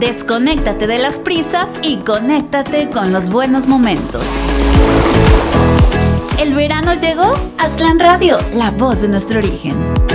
Desconéctate de las prisas y conéctate con los buenos momentos. ¿El verano llegó? Aztlán Radio, la voz de nuestro origen.